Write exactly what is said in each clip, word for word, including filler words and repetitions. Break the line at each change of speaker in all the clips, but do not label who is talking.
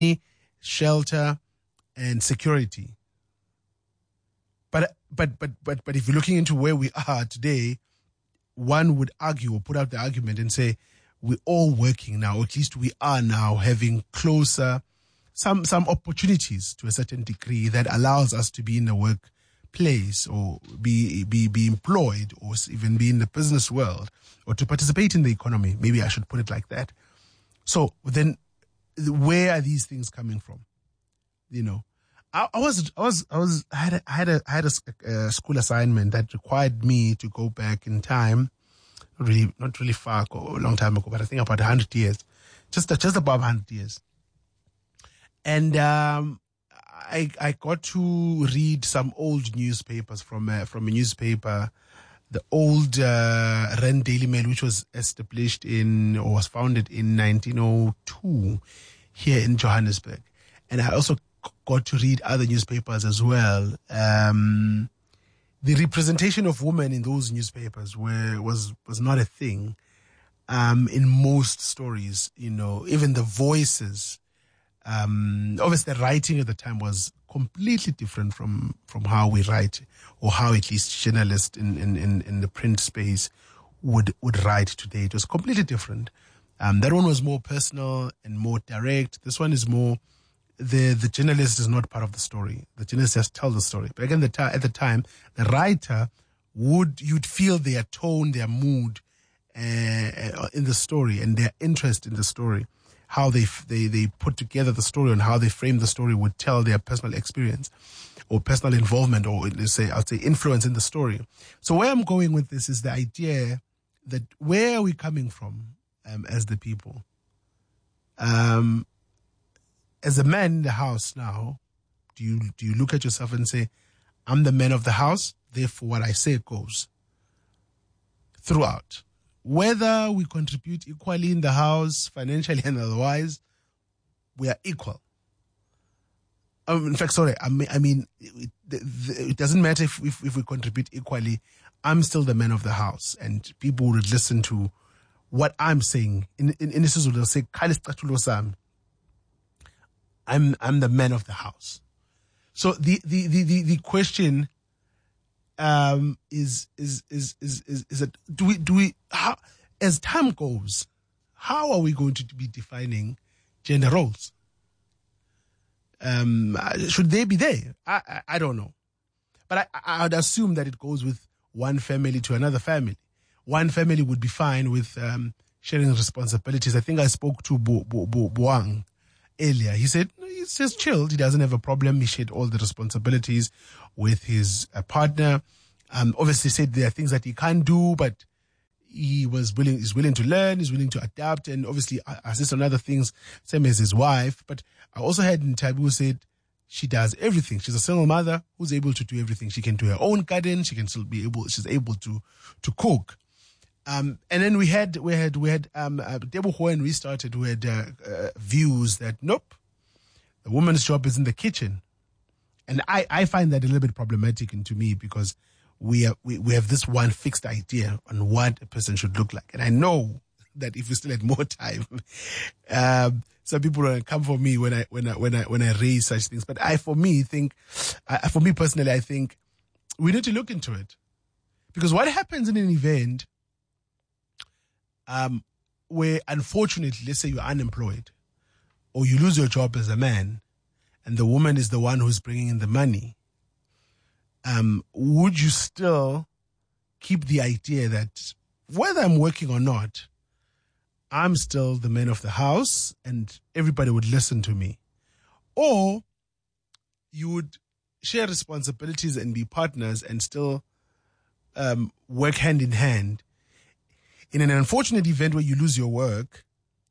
shelter, and security. But but but but but if you're looking into where we are today, one would argue or put out the argument and say we're all working now, or at least we are now having closer some some opportunities to a certain degree that allows us to be in the workplace or be be be employed or even be in the business world or to participate in the economy. Maybe I should put it like that. So then, where are these things coming from? You know, I, I was I was I was I had a, I had a I had a, a school assignment that required me to go back in time. Not really, not really far ago, a long time ago, but I think about a hundred years, just just above hundred years. And um, I I got to read some old newspapers from uh, from a newspaper, the old uh, Rand Daily Mail, which was established in or was founded in nineteen oh two here in Johannesburg, and I also got to read other newspapers as well. Um, The representation of women in those newspapers were was was not a thing. Um, in most stories, you know, even the voices, um, obviously the writing at the time was completely different from, from how we write, or how at least journalists in, in, in, in the print space would would write today. It was completely different. Um, that one was more personal and more direct. This one is more. The the journalist is not part of the story. The journalist just tells the story. But again, the ta- at the time, the writer would, you'd feel their tone, their mood uh, in the story and their interest in the story. How they, they they put together the story and how they frame the story would tell their personal experience or personal involvement or let's say, I'd say influence in the story. So where I'm going with this is the idea that where are we coming from um, as the people? Um. As a man in the house now, do you do you look at yourself and say, I'm the man of the house, therefore what I say goes throughout? Whether we contribute equally in the house, financially and otherwise, we are equal. Um, in fact, sorry, I mean, I mean it, it doesn't matter if, if, if we contribute equally, I'm still the man of the house, and people would listen to what I'm saying. In in, in this is what they'll say, I'm I'm the man of the house. So the the the the, the question um is is is is is is that do we do we how as time goes, how are we going to be defining gender roles? Um should they be there? I I, I don't know. But I I would assume that it goes with one family to another family. One family would be fine with um sharing responsibilities. I think I spoke to Bo, Bo, Bo, Boang earlier. He said he's just chilled. He doesn't have a problem. He shared all the responsibilities with his uh, partner. Um, obviously said there are things that he can't do, but he was willing, he's willing to learn, he's willing to adapt, and obviously assist on other things, same as his wife. But I also had Ntabi who said she does everything. She's a single mother who's able to do everything. She can do her own garden. She can still be able, she's able to, to cook. Um, and then we had, we had, we had, um, uh, Debo when we started, we had, uh, uh, views that, nope, the woman's job is in the kitchen. And I, I find that a little bit problematic to me because we, are, we, we have this one fixed idea on what a person should look like. And I know that if we still had more time, um, some people will come for me when I, when I, when I, when I raise such things. But I, for me, think, uh, for me personally, I think we need to look into it. Because what happens in an event, Um, where unfortunately, let's say you're unemployed or you lose your job as a man and the woman is the one who's bringing in the money, um, would you still keep the idea that whether I'm working or not, I'm still the man of the house and everybody would listen to me? Or you would share responsibilities and be partners and still um, work hand in hand? In an unfortunate event where you lose your work,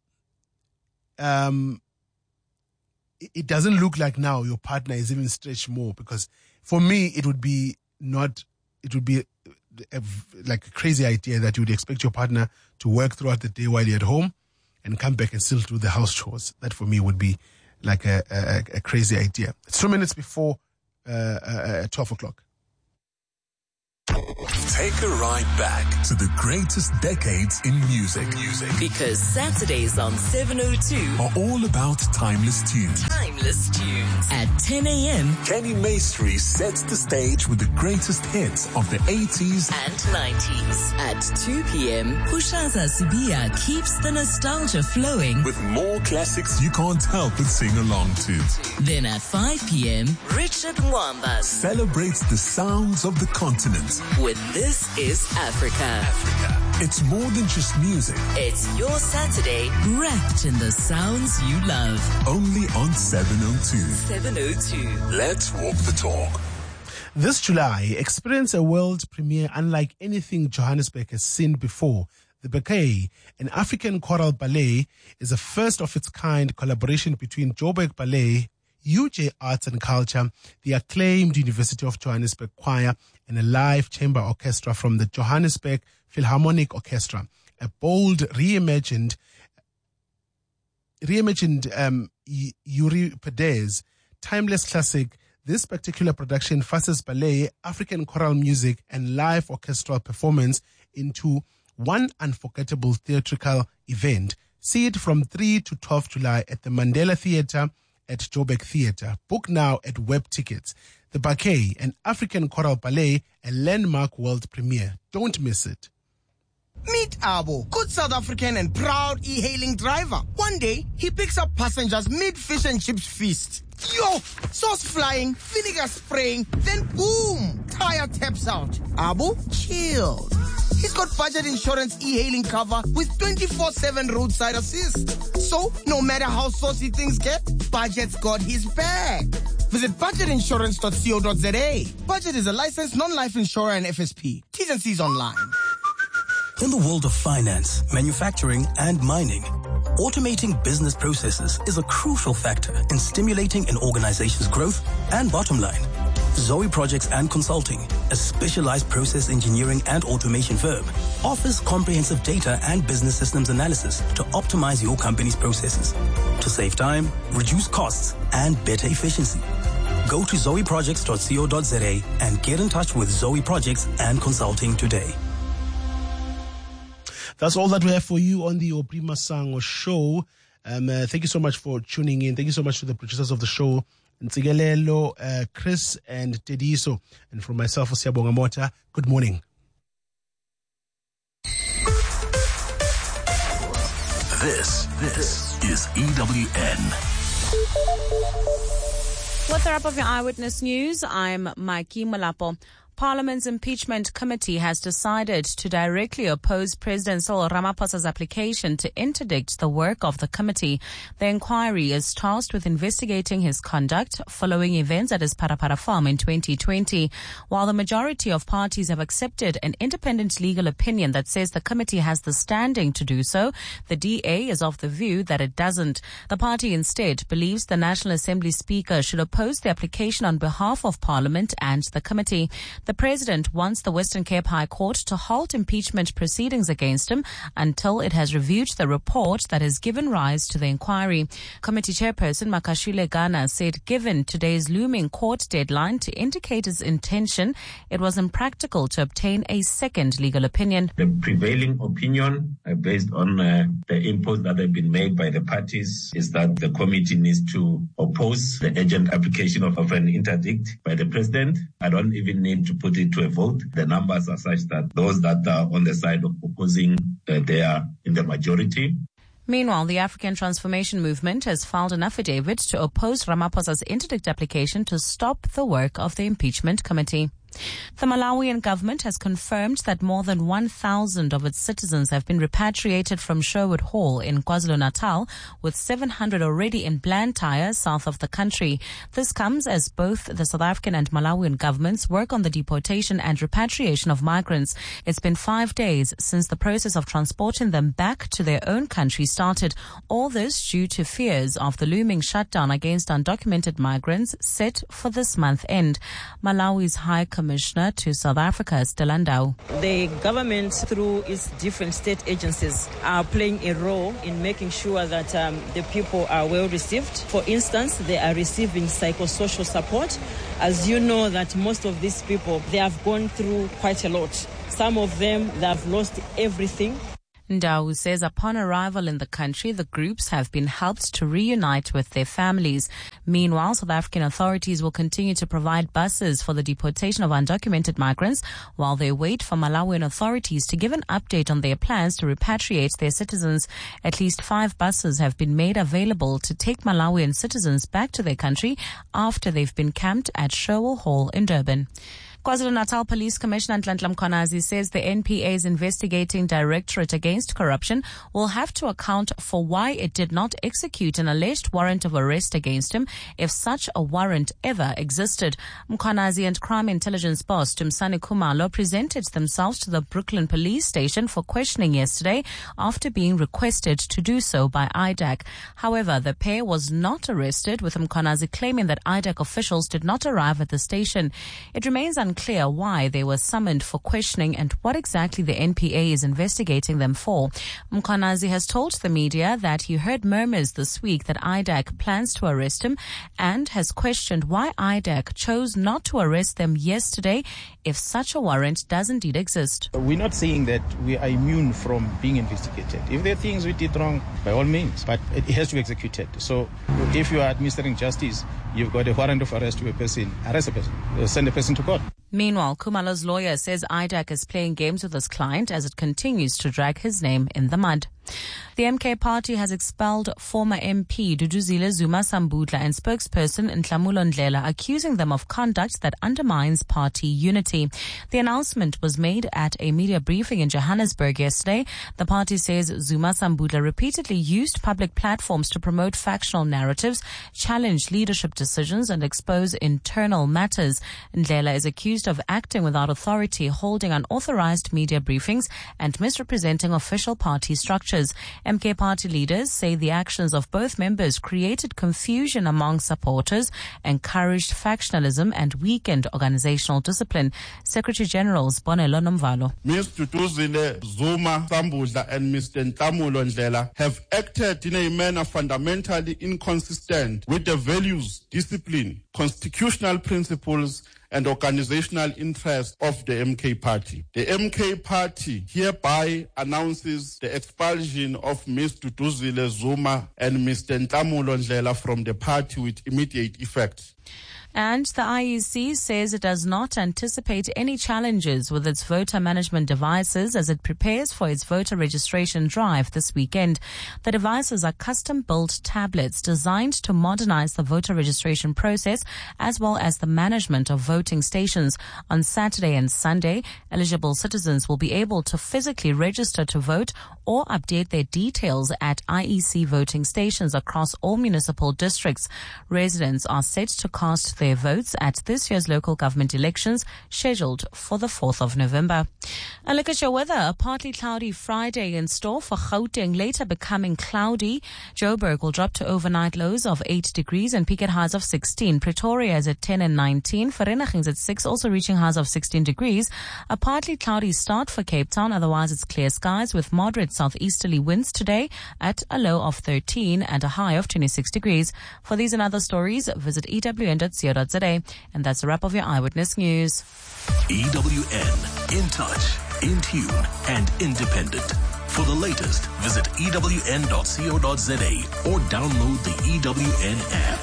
um, it, it doesn't look like now your partner is even stretched more, because for me, it would be not, it would be a, a, like a crazy idea that you would expect your partner to work throughout the day while you're at home and come back and still do the house chores. That for me would be like a, a, a crazy idea. It's two minutes before uh, uh, twelve o'clock.
take a ride back to the greatest decades in music. Music.
Because Saturdays on seven oh two
are all about timeless tunes.
Timeless tunes. At ten a.m.
Kenny Maestri sets the stage with the greatest hits of the eighties
and nineties. At two p.m. Kushaza Sibia keeps the nostalgia flowing
with more classics you can't help but sing along to.
Then at five p.m. Richard Mwamba
celebrates the sounds of the continent
with This Is Africa.
Africa. It's more than just music.
It's your Saturday wrapped in the sounds you love.
Only on seven oh two.
seven oh two.
Let's walk the talk.
This July, experience a world premiere unlike anything Johannesburg has seen before. The Bouquet, an African choral ballet, is a first-of-its-kind collaboration between Joburg Ballet, U J Arts and Culture, the acclaimed University of Johannesburg Choir, and a live chamber orchestra from the Johannesburg Philharmonic Orchestra. A bold, reimagined, reimagined um, Euripides, timeless classic. This particular production fuses ballet, African choral music, and live orchestral performance into one unforgettable theatrical event. See it from three to twelve July at the Mandela Theatre at Joburg Theatre. Book now at Web Tickets. The Bouquet, an African choral ballet, a landmark world premiere. Don't miss it.
Meet Abo, good South African and proud e-hailing driver. One day, he picks up passengers mid-fish and chips feast. Yo, sauce flying, vinegar spraying, then boom, tire taps out. Abo, chilled. He's got budget insurance e-hailing cover with twenty-four seven roadside assist. So, no matter how saucy things get, Budget's got his back. Visit budget insurance dot co dot za. Budget is a licensed non-life insurer and F S P. T's and C's online.
In the world of finance, manufacturing, and mining, automating business processes is a crucial factor in stimulating an organization's growth and bottom line. Zoe Projects and Consulting, a specialized process engineering and automation firm, offers comprehensive data and business systems analysis to optimize your company's processes, to save time, reduce costs, and better efficiency. Go to zoe projects dot co dot za and get in touch with Zoe Projects and Consulting today.
That's all that we have for you on the Oprima Sango show. Um, uh, thank you so much for tuning in. Thank you so much to the producers of the show, Ntsigelelo, uh, Chris, and Tediso. And from myself, Siabonga Mota, good morning.
This, this is E W N.
With the wrap of your Eyewitness News, I'm Mikey Malapo. Parliament's impeachment committee has decided to directly oppose President Cyril Ramaphosa's application to interdict the work of the committee. The inquiry is tasked with investigating his conduct following events at his Parapara farm in twenty twenty. While the majority of parties have accepted an independent legal opinion that says the committee has the standing to do so, the D A is of the view that it doesn't. The party instead believes the National Assembly Speaker should oppose the application on behalf of Parliament and the committee. The President wants the Western Cape High Court to halt impeachment proceedings against him until it has reviewed the report that has given rise to the inquiry. Committee Chairperson Makashile Ghana said given today's looming court deadline to indicate his intention, it was impractical to obtain a second legal opinion.
The prevailing opinion, uh, based on uh, the inputs that have been made by the parties, is that the committee needs to oppose the urgent application of, of an interdict by the President. I don't even need to put it to a vote. The numbers are such that those that are on the side of opposing, uh, they are in the majority.
Meanwhile, the African Transformation Movement has filed an affidavit to oppose Ramaphosa's interdict application to stop the work of the impeachment committee. The Malawian government has confirmed that more than one thousand of its citizens have been repatriated from Sherwood Hall in KwaZulu-Natal, with seven hundred already in Blantyre, south of the country. This comes as both the South African and Malawian governments work on the deportation and repatriation of migrants. It's been five days since the process of transporting them back to their own country started. All this due to fears of the looming shutdown against undocumented migrants set for this month end. Malawi's High Commissioner to South Africa, Stella Ndau.
The government, through its different state agencies, are playing a role in making sure that um, the people are well received. For instance, they are receiving psychosocial support. As you know, that most of these people, they have gone through quite a lot. Some of them, they have lost everything.
Ndau says upon arrival in the country, the groups have been helped to reunite with their families. Meanwhile, South African authorities will continue to provide buses for the deportation of undocumented migrants while they wait for Malawian authorities to give an update on their plans to repatriate their citizens. At least five buses have been made available to take Malawian citizens back to their country after they've been camped at Sherwell Hall in Durban. KwaZulu-Natal Police Commissioner Nhlanhla Mkhwanazi says the N P A's investigating Directorate Against Corruption will have to account for why it did not execute an alleged warrant of arrest against him if such a warrant ever existed. Mkhwanazi and crime intelligence boss Tumsani Khumalo presented themselves to the Brooklyn Police Station for questioning yesterday after being requested to do so by I D A C. However, the pair was not arrested, with Mkhwanazi claiming that I D A C officials did not arrive at the station. It remains unclear Unclear why they were summoned for questioning and what exactly the N P A is investigating them for. Mkhwanazi has told the media that he heard murmurs this week that I D A C plans to arrest him and has questioned why I D A C chose not to arrest them yesterday if such a warrant does indeed exist.
We're not saying that we are immune from being investigated. If there are things we did wrong, by all means, but it has to be executed. So if you are administering justice, you've got a warrant of arrest to a person, arrest a person, send a person to court.
Meanwhile, Khumalo's lawyer says I D A C is playing games with his client as it continues to drag his name in the mud. The M K party has expelled former M P Duduzile Zuma Sambudla and spokesperson Nhlamulo Ndlela, accusing them of conduct that undermines party unity. The announcement was made at a media briefing in Johannesburg yesterday. The party says Zuma Sambudla repeatedly used public platforms to promote factional narratives, challenge leadership decisions, and expose internal matters. Ndlela is accused of acting without authority, holding unauthorized media briefings, and misrepresenting official party structures. M K party leaders say the actions of both members created confusion among supporters, encouraged factionalism, and weakened organizational discipline. Secretary General Bonelo Nomvalo.
Mister Duduzile Zuma Sambudla and Mister Nhlamulo Ndlela have acted in a manner fundamentally inconsistent with the values, discipline, constitutional principles, and organizational interest of the M K party. The M K party hereby announces the expulsion of Mister Duduzile Zuma and Mister Nhlamulo Ndlela from the party with immediate effect.
And the I E C says it does not anticipate any challenges with its voter management devices as it prepares for its voter registration drive this weekend. The devices are custom-built tablets designed to modernize the voter registration process as well as the management of voting stations. On Saturday and Sunday, eligible citizens will be able to physically register to vote or update their details at I E C voting stations across all municipal districts. Residents are set to cast their votes at this year's local government elections scheduled for the fourth of November. And look at your weather. A partly cloudy Friday in store for Gauteng, later becoming cloudy. Joburg will drop to overnight lows of eight degrees and peak at highs of sixteen. Pretoria is at ten and nineteen. Vereeniging's at six, also reaching highs of sixteen degrees. A partly cloudy start for Cape Town. Otherwise, it's clear skies with moderate southeasterly winds today at a low of thirteen and a high of twenty-six degrees. For these and other stories, visit E W N dot co dot za. And that's a wrap of your Eyewitness News.
E W N, in touch, in tune, and independent. For the latest, visit E W N dot co dot za or download the E W N app.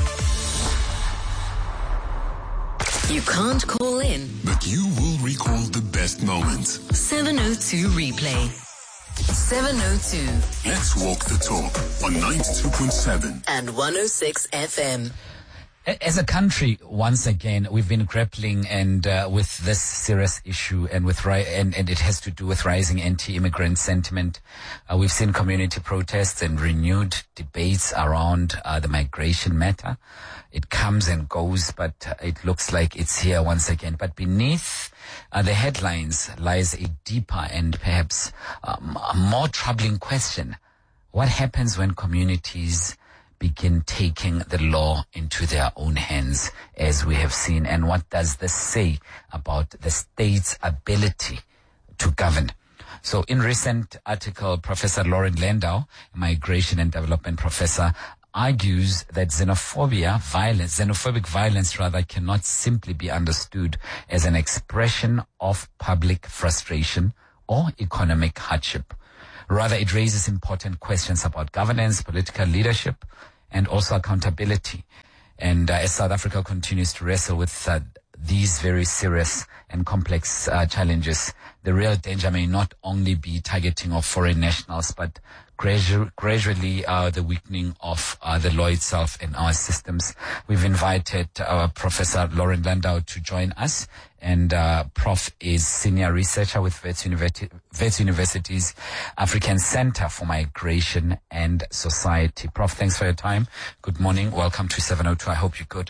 You can't call in,
But you will recall the best moments.
seven oh two replay. seven oh two
Let's walk the talk on ninety-two point seven
and one oh six F M.
As a country, once again, we've been grappling and uh, with this serious issue, and with ri- and, and it has to do with rising anti-immigrant sentiment. Uh, we've seen community protests and renewed debates around uh, the migration matter. It comes and goes, but uh, it looks like it's here once again. But beneath uh, the headlines lies a deeper and perhaps um, a more troubling question: what happens when communities begin taking the law into their own hands, as we have seen? And what does this say about the state's ability to govern? So in recent article, Professor Lauren Landau, a migration and development professor, argues that xenophobia, violence, xenophobic violence rather, cannot simply be understood as an expression of public frustration or economic hardship. Rather, it raises important questions about governance, political leadership, and also accountability. And uh, as South Africa continues to wrestle with uh, these very serious and complex uh, challenges, the real danger may not only be targeting of foreign nationals, but gradu- gradually uh, the weakening of uh, the law itself and our systems. We've invited uh, Professor Lauren Landau to join us, and uh, Prof is senior researcher with Wits University, Wits University's African Center for Migration and Society. Prof, thanks for your time. Good morning. Welcome to seven oh two. I hope you're good.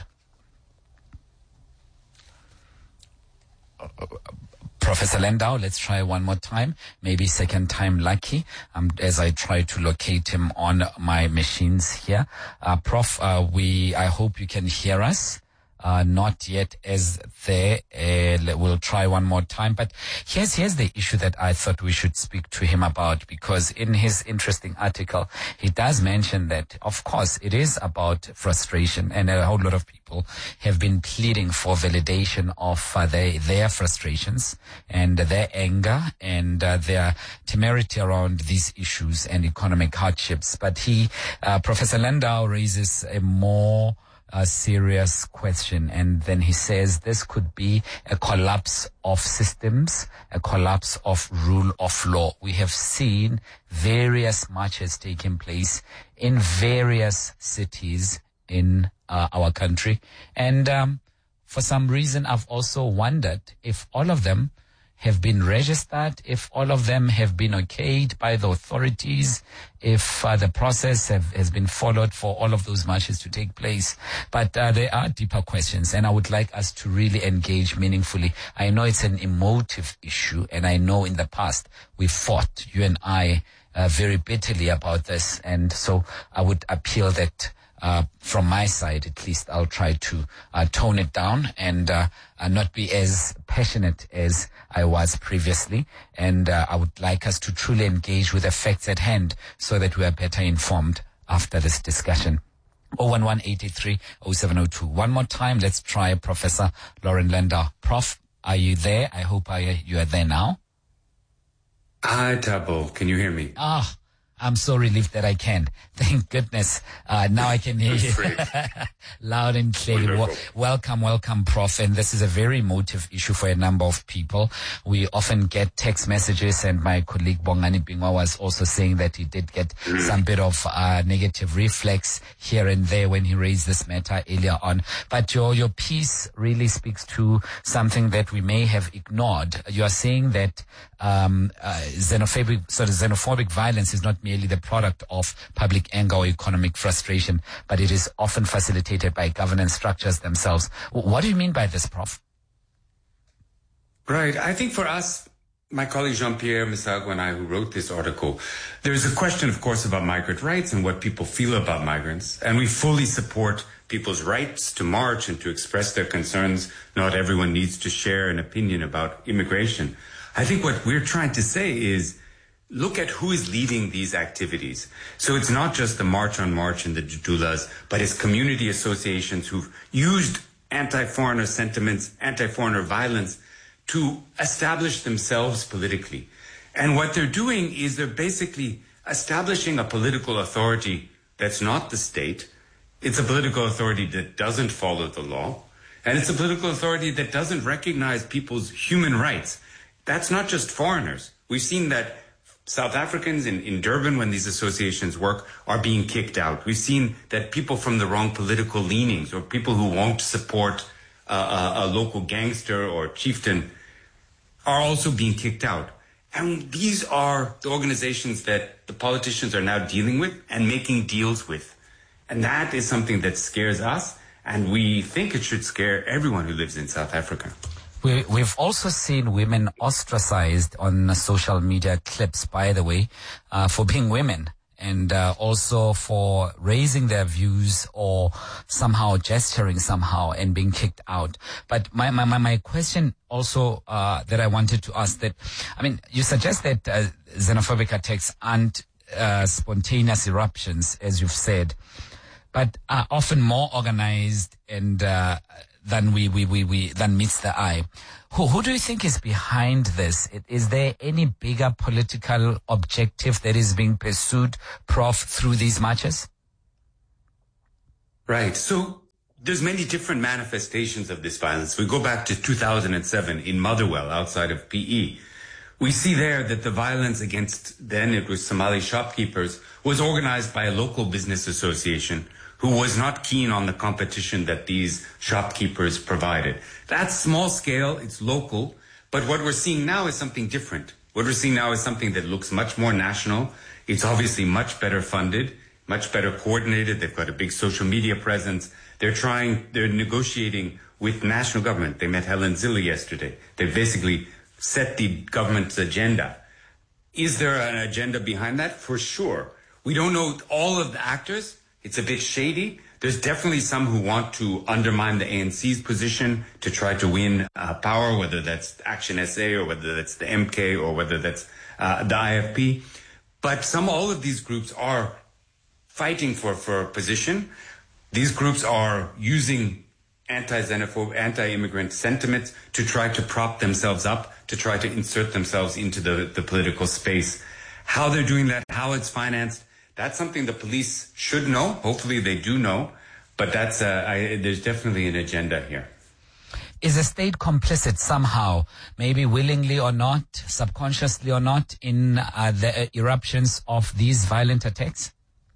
Professor Landau, let's try one more time, maybe second time lucky, um, as I try to locate him on my machines here. Uh, Prof, uh, we, I hope you can hear us. Uh, not yet as there. Uh, we'll try one more time. But here's, here's the issue that I thought we should speak to him about, because in his interesting article, he does mention that, of course, it is about frustration, and a whole lot of people have been pleading for validation of uh, their, their frustrations and their anger and uh, their temerity around these issues and economic hardships. But he, uh, Professor Landau raises a more a serious question, and then he says this could be a collapse of systems, a collapse of rule of law. We have seen various marches taking place in various cities in uh, our country, and um, for some reason I've also wondered if all of them have been registered, if all of them have been okayed by the authorities, if uh, the process have, has been followed for all of those marches to take place. But uh, there are deeper questions, and I would like us to really engage meaningfully. I know it's an emotive issue, and I know in the past we fought, you and I, uh, very bitterly about this, and so I would appeal that Uh, from my side, at least, I'll try to uh, tone it down and uh, uh, not be as passionate as I was previously. And uh, I would like us to truly engage with the facts at hand so that we are better informed after this discussion. oh one one, eight eight three, oh seven oh two. One more time, let's try Professor Lauren Landau. Prof, are you there? I hope I, you are there now.
Hi, Tabo. Can you hear me?
Ah. I'm so relieved that I can. Thank goodness. Uh, now I can hear you loud and clear. Well, welcome, welcome, Prof. And this is a very emotive issue for a number of people. We often get text messages, and my colleague Bongani Bingwa was also saying that he did get mm. some bit of uh, negative reflex here and there when he raised this matter earlier on. But your, your piece really speaks to something that we may have ignored. You are saying that um, uh, xenophobic, sort of xenophobic violence is not merely the product of public anger or economic frustration, but it is often facilitated by governance structures themselves. What do you mean by this, Prof?
Right. I think for us, my colleague Jean-Pierre Misagwa and I, who wrote this article, there's a question, of course, about migrant rights and what people feel about migrants. And we fully support people's rights to march and to express their concerns. Not everyone needs to share an opinion about immigration. I think what we're trying to say is, look at who is leading these activities. So it's not just the March on March and the Dudulas, but it's community associations who've used anti-foreigner sentiments, anti-foreigner violence to establish themselves politically. And what they're doing is they're basically establishing a political authority that's not the state. It's a political authority that doesn't follow the law. And it's a political authority that doesn't recognize people's human rights. That's not just foreigners. We've seen that South Africans in, in Durban, when these associations work, are being kicked out. We've seen that people from the wrong political leanings, or people who won't support uh, a, a local gangster or chieftain, are also being kicked out. And these are the organizations that the politicians are now dealing with and making deals with. And that is something that scares us, and we think it should scare everyone who lives in South Africa.
We, we've also seen women ostracized on social media clips, by the way, uh, for being women, and uh, also for raising their views or somehow gesturing somehow and being kicked out. But my my, my question also uh, that I wanted to ask that, I mean, you suggest that uh, xenophobic attacks aren't uh, spontaneous eruptions, as you've said. but are often more organized and uh, than we, we, we, we than meets the eye. Who, who do you think is behind this? Is there any bigger political objective that is being pursued, Prof, through these marches?
Right. So there's many different manifestations of this violence. We go back to two thousand seven in Motherwell, outside of P E. We see there that the violence against, then it was Somali shopkeepers, was organized by a local business association who was not keen on the competition that these shopkeepers provided. That's small scale, it's local, but what we're seeing now is something different. What we're seeing now is something that looks much more national. It's obviously much better funded, much better coordinated. They've got a big social media presence. They're trying, they're negotiating with national government. They met Helen Zille yesterday. They basically set the government's agenda. Is there an agenda behind that? For sure. We don't know all of the actors. It's a bit shady. There's definitely some who want to undermine the A N C's position to try to win uh, power, whether that's Action S A or whether that's the M K or whether that's uh, the I F P. But some, all of these groups are fighting for, for a position. These groups are using anti-xenophobe, anti-immigrant sentiments to try to prop themselves up, to try to insert themselves into the, the political space. How they're doing that, how it's financed, that's something the police should know. Hopefully they do know, but that's uh, I, there's definitely an agenda here.
Is the state complicit somehow, maybe willingly or not, subconsciously or not, in uh, the eruptions of these violent attacks?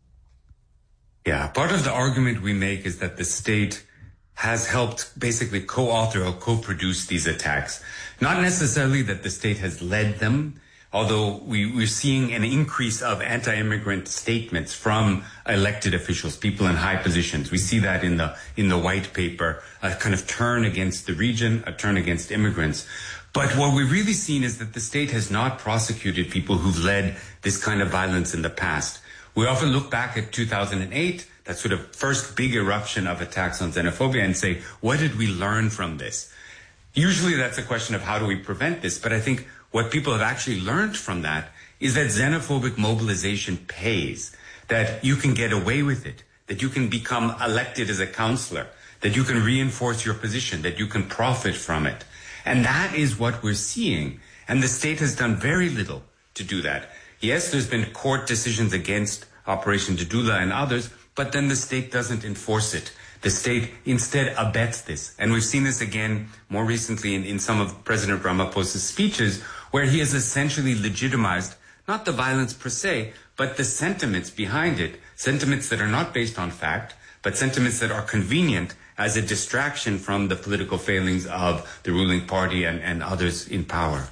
Yeah, part of the argument we make is that the state has helped basically co-author or co-produce these attacks. Not necessarily that the state has led them, although we, we're seeing an increase of anti-immigrant statements from elected officials, people in high positions. We see that in the in the white paper, a kind of turn against the region, a turn against immigrants. But what we've really seen is that the state has not prosecuted people who've led this kind of violence in the past. We often look back at two thousand eight, that sort of first big eruption of attacks on xenophobia, and say, what did we learn from this? Usually that's a question of how do we prevent this, but I think what people have actually learned from that is that xenophobic mobilization pays, that you can get away with it, that you can become elected as a councillor, that you can reinforce your position, that you can profit from it. And that is what we're seeing. And the state has done very little to do that. Yes, there's been court decisions against Operation Dudula and others, but then the state doesn't enforce it. The state instead abets this. And we've seen this again more recently in, in some of President Ramaphosa's speeches, where he has essentially legitimized not the violence per se, but the sentiments behind it, sentiments that are not based on fact, but sentiments that are convenient as a distraction from the political failings of the ruling party and, and others in power.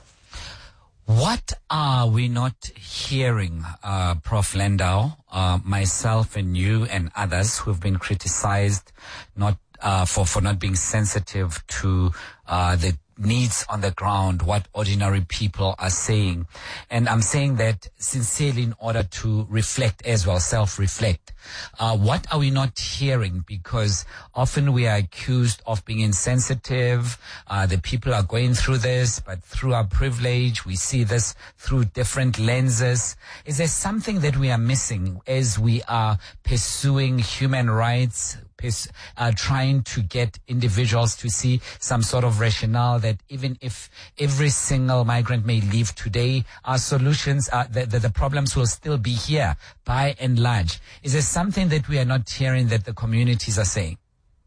What are we not hearing, uh, Professor Landau, uh, myself and you and others who've been criticized not uh, for, for not being sensitive to uh, the needs on the ground, what ordinary people are saying. And I'm saying that sincerely in order to reflect as well, self-reflect. Uh, what are we not hearing? Because often we are accused of being insensitive. Uh, the people are going through this, but through our privilege, we see this through different lenses. Is there something that we are missing as we are pursuing human rights, Uh, trying to get individuals to see some sort of rationale that even if every single migrant may leave today, our solutions, are, the, the, the problems will still be here by and large. Is there something that we are not hearing that the communities are saying?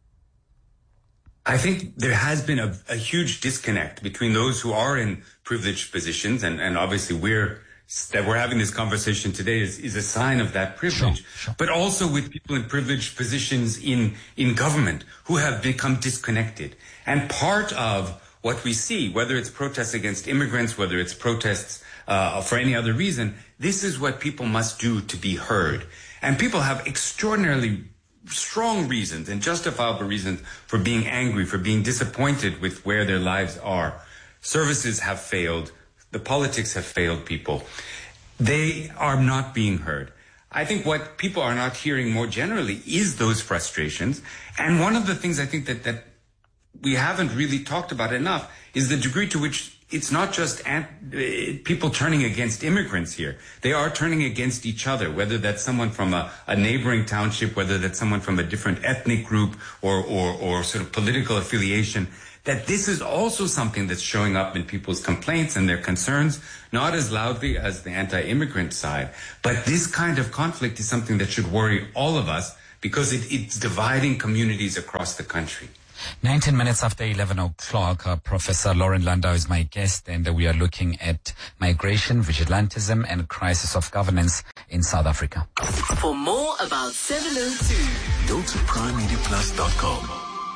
I think there has been a, a huge disconnect between those who are in privileged positions, and, and obviously we're that we're having this conversation today is, is a sign of that privilege, sure, sure. But also with people in privileged positions in, in government who have become disconnected. And part of what we see, whether it's protests against immigrants, whether it's protests uh, for any other reason, this is what people must do to be heard. And people have extraordinarily strong reasons and justifiable reasons for being angry, for being disappointed with where their lives are. Services have failed. The politics have failed people. They are not being heard. I think what people are not hearing more generally is those frustrations. And one of the things I think that, that we haven't really talked about enough is the degree to which it's not just ant- uh, people turning against immigrants here. They are turning against each other, whether that's someone from a, a neighboring township, whether that's someone from a different ethnic group or, or, or sort of political affiliation. That this is also something that's showing up in people's complaints and their concerns, not as loudly as the anti-immigrant side. But this kind of conflict is something that should worry all of us because it, it's dividing communities across the country.
nineteen minutes after eleven o'clock, uh, Professor Lauren Landau is my guest, and uh, we are looking at migration, vigilantism, and crisis of governance in South Africa.
For more about seven oh two,
go to prime media plus dot com.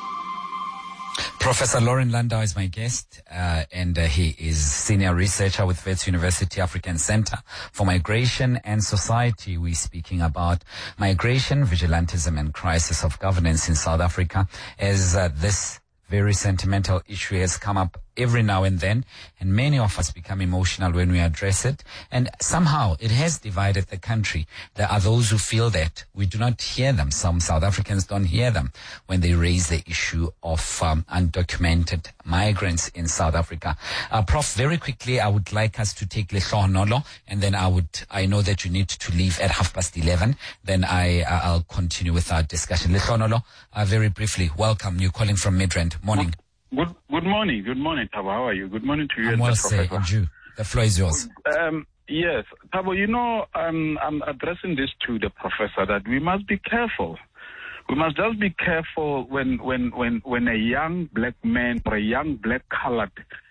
Professor Lauren Landau is my guest, uh, and uh, he is senior researcher with Wits University African Center for Migration and Society. We're speaking about migration, vigilantism, and crisis of governance in South Africa, as uh, this very sentimental issue has come up every now and then, and many of us become emotional when we address it, and somehow it has divided the country. There are those who feel that we do not hear them. Some South Africans don't hear them when they raise the issue of um, undocumented migrants in South Africa. Uh, Prof, very quickly, I would like us to take Lehlohonolo, and then I would, I know that you need to leave at half past eleven. Then I, uh, I'll continue with our discussion. Lehlohonolo, uh, very briefly, welcome. You're calling from Midrand. Morning.
Good good morning. Good morning, Thabo. How are you? Good morning to you.
I'm
and
well,
the
say,
professor.
Andrew. The floor is yours.
Um, yes, Thabo, you know, um, I'm addressing this to the professor that we must be careful. We must just be careful when when, when, when a young black man or a young black colored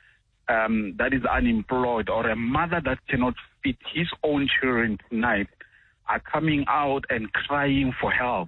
um, that is unemployed, or a mother that cannot feed his own children tonight are coming out and crying for help.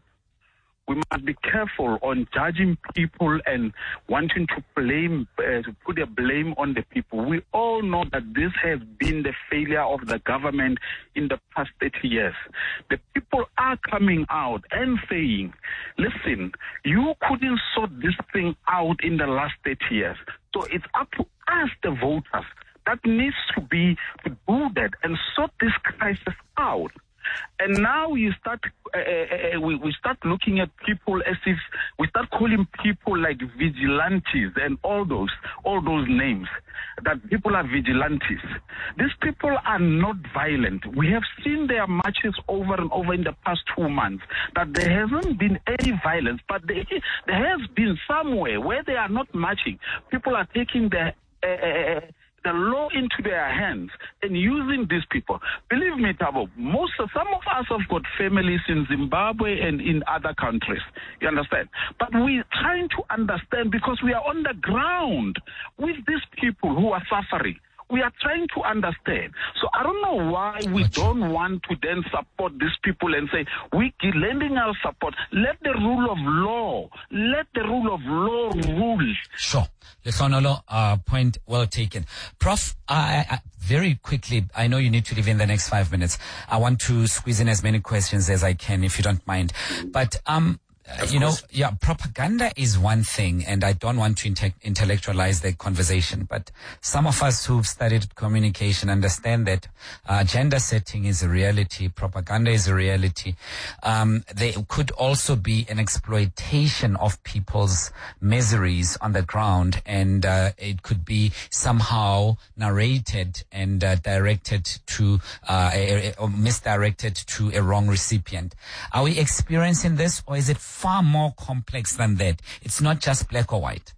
We must be careful on judging people and wanting to blame, uh, to put a blame on the people. We all know that this has been the failure of the government in the past thirty years. The people are coming out and saying, listen, you couldn't sort this thing out in the last thirty years. So it's up to us, the voters, that needs to be to do that and sort this crisis out. And now you start, uh, uh, we, we start looking at people as if we start calling people like vigilantes and all those, all those names, that people are vigilantes. These people are not violent. We have seen their marches over and over in the past two months, that there hasn't been any violence, but there, there has been somewhere where they are not marching. People are taking their uh, uh, the law into their hands and using these people. Believe me, Thabo, most of, some of us have got families in Zimbabwe and in other countries. You understand? But we're trying to understand because we are on the ground with these people who are suffering. We are trying to understand. So I don't know why we don't want to then support these people and say, we keep lending our support. Let the rule of law, let the rule of law rule.
Sure. Lehlohonolo, uh, point well taken. Prof, I, I, very quickly, I know you need to leave in the next five minutes. I want to squeeze in as many questions as I can, if you don't mind. But, um, Uh, you know, yeah, propaganda is one thing, and I don't want to inte- intellectualize the conversation, but some of us who've studied communication understand that uh, gender setting is a reality, propaganda is a reality. Um, there could also be an exploitation of people's miseries on the ground, and uh, it could be somehow narrated and uh, directed to, uh, a, a, or misdirected to a wrong recipient. Are we experiencing this, or is it far more complex than that? It's not just black or white.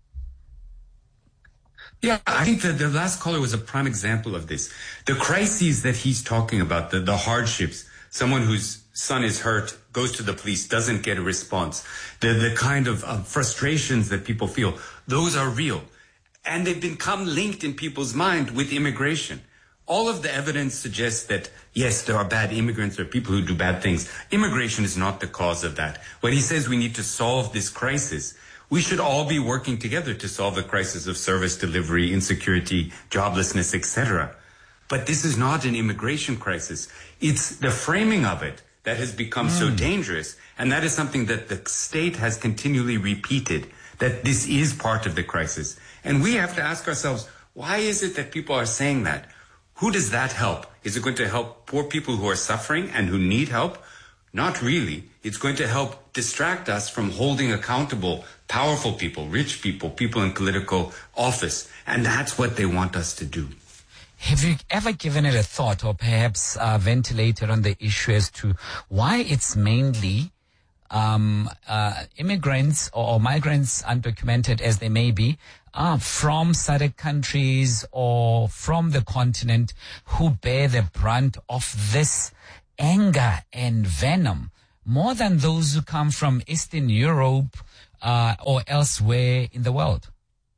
Yeah, I think that the last caller was a prime example of this. The crises that he's talking about, the, the hardships, someone whose son is hurt, goes to the police, doesn't get a response, the, the kind of, of frustrations that people feel, those are real. And they've become linked in people's mind with immigration. All of the evidence suggests that, yes, there are bad immigrants, there are people who do bad things. Immigration is not the cause of that. When he says we need to solve this crisis, we should all be working together to solve the crisis of service delivery, insecurity, joblessness, et cetera. But this is not an immigration crisis. It's the framing of it that has become mm. so dangerous. And that is something that the state has continually repeated, that this is part of the crisis. And we have to ask ourselves, why is it that people are saying that? Who does that help? Is it going to help poor people who are suffering and who need help? Not really. It's going to help distract us from holding accountable powerful people, rich people, people in political office. And that's what they want us to do.
Have you ever given it a thought, or perhaps uh, ventilated on the issue as to why it's mainly um, uh, immigrants or, or migrants, undocumented as they may be, uh, from S A D C countries or from the continent, who bear the brunt of this anger and venom more than those who come from Eastern Europe uh, or elsewhere in the world?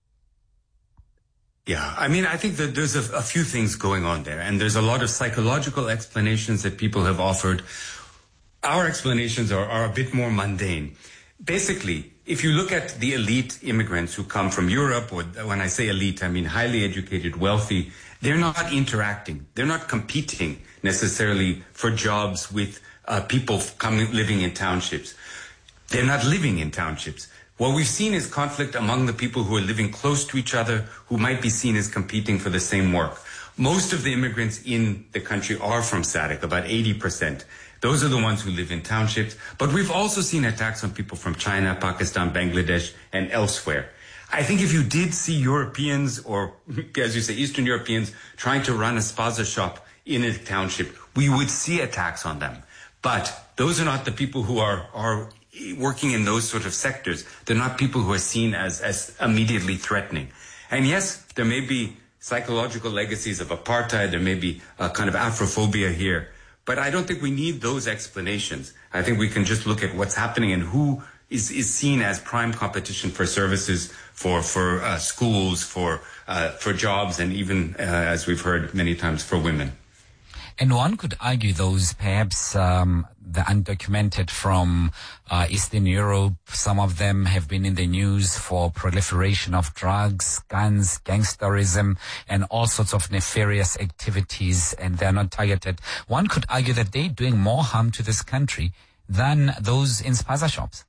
Yeah, I mean, I think that there's a, a few things going on there, and there's a lot of psychological explanations that people have offered. Our explanations are, are a bit more mundane. Basically, if you look at the elite immigrants who come from Europe, or when I say elite, I mean highly educated, wealthy, they're not interacting. They're not competing necessarily for jobs with uh, people coming, living in townships. They're not living in townships. What we've seen is conflict among the people who are living close to each other, who might be seen as competing for the same work. Most of the immigrants in the country are from S A D C, about eighty percent. Those are the ones who live in townships. But we've also seen attacks on people from China, Pakistan, Bangladesh, and elsewhere. I think if you did see Europeans, or as you say, Eastern Europeans, trying to run a spaza shop in a township, we would see attacks on them. But those are not the people who are, are working in those sort of sectors. They're not people who are seen as, as immediately threatening. And yes, there may be psychological legacies of apartheid. There may be a kind of Afrophobia here. But I don't think we need those explanations. I think we can just look at what's happening and who is, is seen as prime competition for services, for, for uh, schools, for, uh, for jobs, and even, uh, as we've heard many times, for women.
And one could argue those, perhaps, um, the undocumented from uh, Eastern Europe, some of them have been in the news for proliferation of drugs, guns, gangsterism, and all sorts of nefarious activities, and they're not targeted. One could argue that they're doing more harm to this country than those in spaza shops.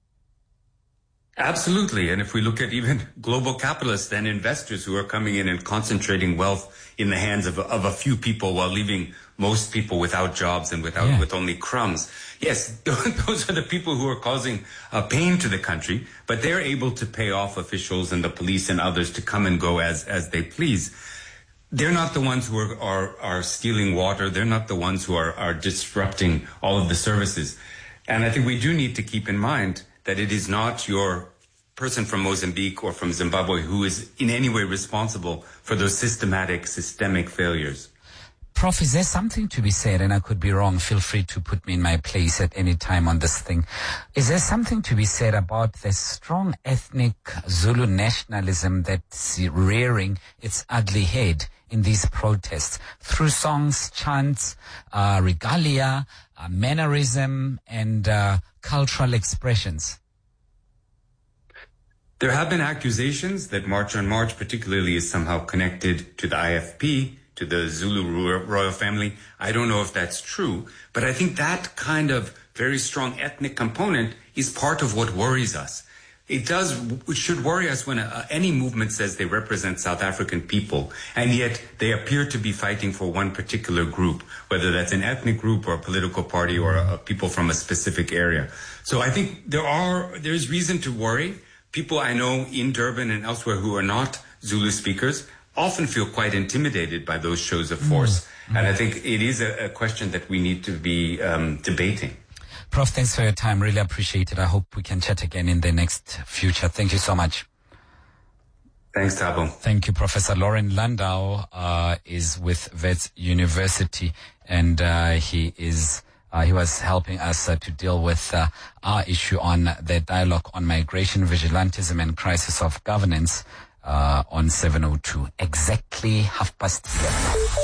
Absolutely. And if we look at even global capitalists and investors who are coming in and concentrating wealth in the hands of, of a few people while leaving most people without jobs and without yeah. with only crumbs. Yes, those are the people who are causing uh, pain to the country, but they're able to pay off officials and the police and others to come and go as, as they please. They're not the ones who are, are, are stealing water. They're not the ones who are, are disrupting all of the services. And I think we do need to keep in mind that it is not your person from Mozambique or from Zimbabwe who is in any way responsible for those systematic, systemic failures.
Prof, is there something to be said, and I could be wrong, feel free to put me in my place at any time on this thing. Is there something to be said about the strong ethnic Zulu nationalism that's rearing its ugly head in these protests through songs, chants, uh, regalia, uh, mannerism, and uh, cultural expressions?
There have been accusations that March on March particularly is somehow connected to the I F P, to the Zulu royal family. I don't know if that's true, but I think that kind of very strong ethnic component is part of what worries us. It does, it should worry us when a, any movement says they represent South African people, and yet they appear to be fighting for one particular group, whether that's an ethnic group or a political party or a, a people from a specific area. So I think there are, there's reason to worry. People I know in Durban and elsewhere who are not Zulu speakers often feel quite intimidated by those shows of force. Mm-hmm. And I think it is a, a question that we need to be um, debating.
Prof, thanks for your time. Really appreciate it. I hope we can chat again in the next future. Thank you so much.
Thanks, Thabo.
Thank you. Professor Lauren Landau uh, is with Wits University, and uh, he is Uh, he was helping us uh, to deal with uh, our issue on the dialogue on migration, vigilantism, and crisis of governance uh, on seven oh two. Exactly half past seven.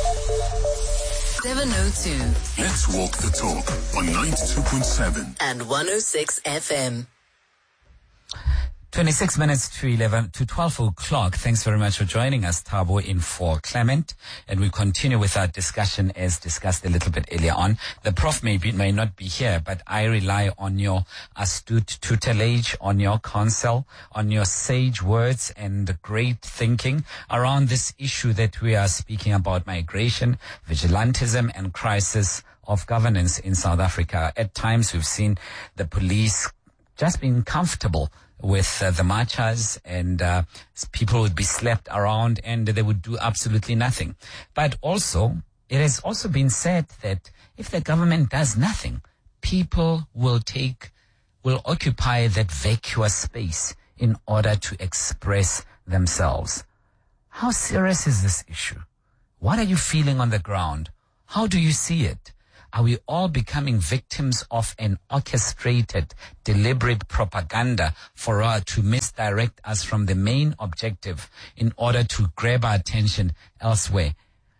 seven oh two.
Let's walk the talk on ninety-two point seven
and one oh six F M.
twenty-six minutes to eleven to twelve o'clock. Thanks very much for joining us, Thabo, in for Clement. And we continue with our discussion as discussed a little bit earlier on. The Prof may be, may not be here, but I rely on your astute tutelage, on your counsel, on your sage words and great thinking around this issue that we are speaking about: migration, vigilantism, and crisis of governance in South Africa. At times we've seen the police just being comfortable with uh, the marchers, and uh, people would be slapped around and they would do absolutely nothing. But also, it has also been said that if the government does nothing, people will take, will occupy that vacuous space in order to express themselves. How serious is this issue? What are you feeling on the ground? How do you see it? Are we all becoming victims of an orchestrated, deliberate propaganda for us to misdirect us from the main objective in order to grab our attention elsewhere?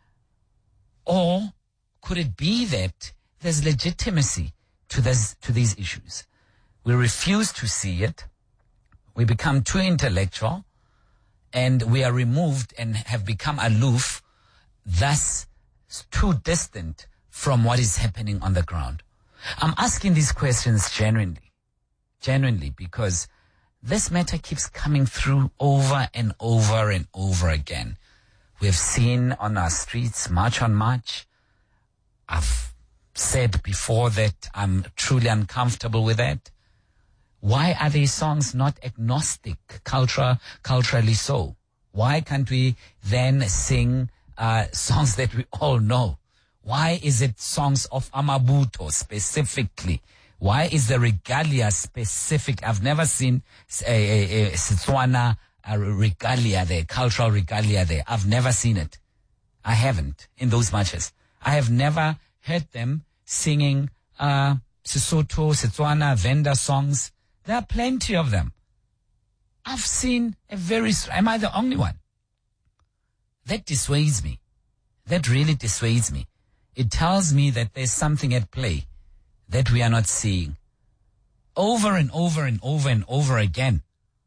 Or could it be that there's legitimacy to this, to these issues? We refuse to see it. We become too intellectual, and we are removed and have become aloof, thus too distant from what is happening on the ground. I'm asking these questions genuinely, genuinely, because this matter keeps coming through over and over and over again. We've seen on our streets, march on march. I've said before that I'm truly uncomfortable with that. Why are these songs not agnostic, culture, culturally so? Why can't we then sing uh, songs that we all know? Why is it songs of Amabuto specifically? Why is the regalia specific? I've never seen a, a, a Setswana a regalia there, cultural regalia there. I've never seen it. I haven't in those marches. I have never heard them singing uh, Sesotho, Setswana, Venda songs. There are plenty of them. I've seen a very... Am I the only one? That dissuades me. That really dissuades me. It tells me that there's something at play that we are not seeing. Over and over and over and over again.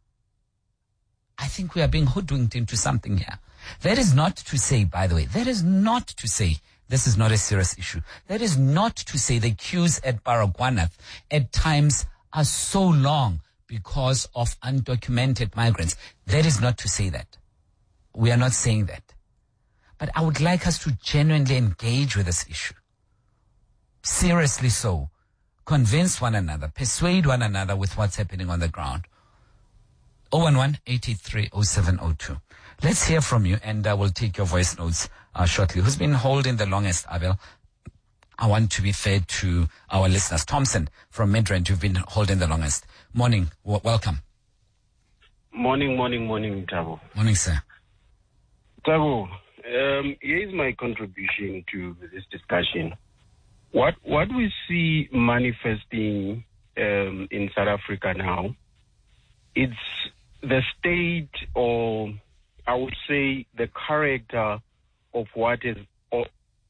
I think we are being hoodwinked into something here. That is not to say, by the way, that is not to say this is not a serious issue. That is not to say the queues at Baragwanath at times are so long because of undocumented migrants. That is not to say that. We are not saying that. But I would like us to genuinely engage with this issue. Seriously so. Convince one another. Persuade one another with what's happening on the ground. zero one one, eight eight three, zero seven zero two. Let's hear from you, and uh, we'll take your voice notes uh, shortly. Who's been holding the longest, Abel? I want to be fair to our listeners. Thompson from Midrand, you've been holding the longest. Morning. W- welcome.
Morning, morning, morning, Tabo.
Morning, sir.
Tabo, um, here is my contribution to this discussion. What what we see manifesting um, in South Africa now, it's the state, or I would say the character of what is... Or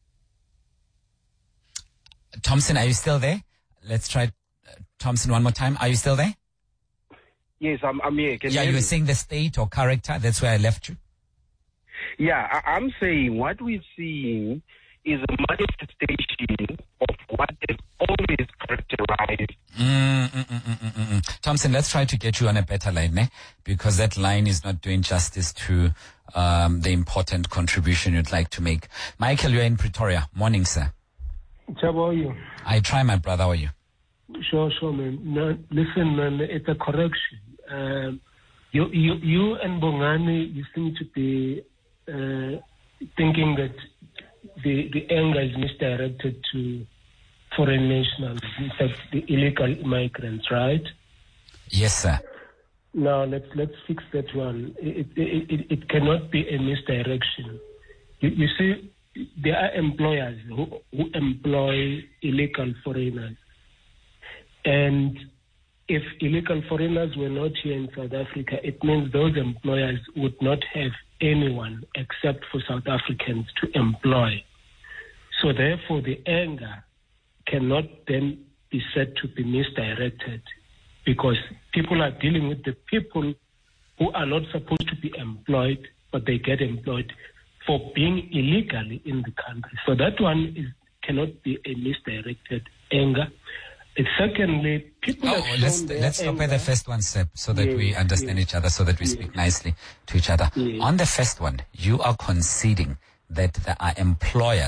Thompson, are you still there? Let's try uh, Thompson one more time. Are you still there?
Yes, I'm, I'm here. Can
yeah,
you
you were
me?
saying the state or character. That's where I left you.
Yeah, I, I'm saying what we're seeing is a manifestation of what is always characterized.
Mm, mm, mm, mm, mm, mm. Thompson, let's try to get you on a better line, ne? Because that line is not doing justice to um, the important contribution you'd like to make. Michael, you're in Pretoria. Morning, sir.
How are you?
I try, my brother. How are you?
Sure, sure, man. No, listen, man, it's a correction. Um, you, you, you and Bongani, you seem to be uh, thinking that the, the anger is misdirected to foreign nationals, in fact, the illegal migrants, right?
Yes, sir.
Now, let's let's fix that one. It, it, it, it cannot be a misdirection. You, you see, there are employers who, who employ illegal foreigners. And if illegal foreigners were not here in South Africa, it means those employers would not have anyone except for South Africans to employ. So therefore, the anger cannot then be said to be misdirected, because people are dealing with the people who are not supposed to be employed, but they get employed for being illegally in the country. So that one is cannot be a misdirected anger. And secondly, people
oh,
have
let's
shown
let's stop at the first one, step, so that yes, we understand yes, each other, so that we yes. speak nicely to each other. Yes. On the first one, you are conceding that there are employers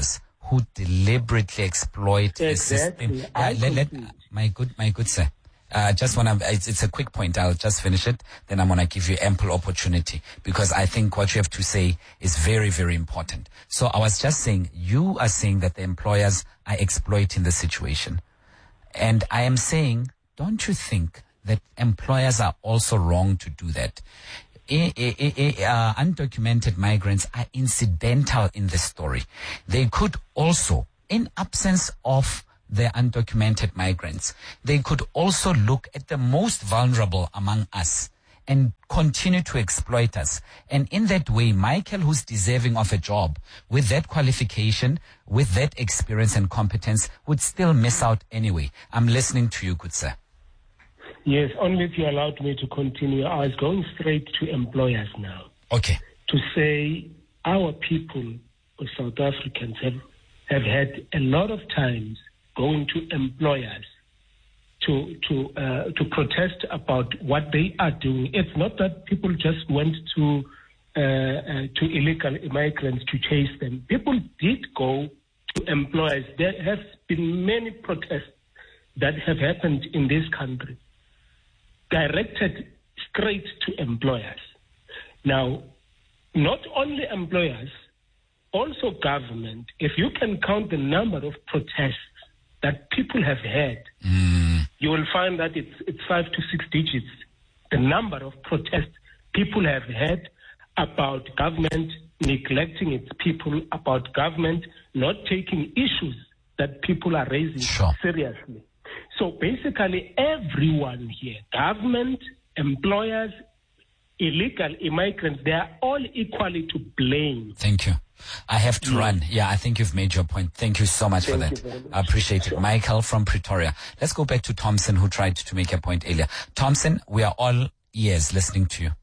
who deliberately exploit
Exactly.
the system. Uh, let, let, my good, my good sir. I uh, just want to, it's, it's a quick point. I'll just finish it. Then I'm going to give you ample opportunity because I think what you have to say is very, very important. So I was just saying, you are saying that the employers are exploiting the situation. And I am saying, don't you think that employers are also wrong to do that? I, I, I, uh, undocumented migrants are incidental in the story. They could also, in absence of the undocumented migrants, they could also look at the most vulnerable among us and continue to exploit us. And in that way, Michael, who's deserving of a job with that qualification, with that experience and competence, would still miss out anyway. I'm listening to you, good sir.
Yes, only if you allowed me to continue. I was going straight to employers now.
Okay.
To say our people, or South Africans, have, have had a lot of times going to employers to to uh, to protest about what they are doing. It's not that people just went to uh, uh, to illegal immigrants to chase them. People did go to employers. There have been many protests that have happened in this country, directed straight to employers. Now, not only employers, also government. If you can count the number of protests that people have had, mm. you will find that it's it's five to six digits. The number of protests people have had about government neglecting its people, about government not taking issues that people are raising sure. seriously. So basically everyone here, government, employers, illegal immigrants, they are all equally to blame.
Thank you. I have to yeah. run. Yeah, I think you've made your point. Thank you so much
Thank
for that. I appreciate sure. it. Michael from Pretoria. Let's go back to Thompson, who tried to make a point earlier. Thompson, we are all ears listening to you.